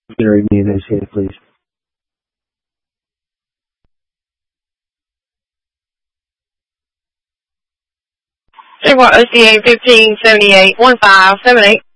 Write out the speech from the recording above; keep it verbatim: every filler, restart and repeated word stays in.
Considering me initiated, please. Jaguar O C A fifteen seventy-eight, one five seven eight.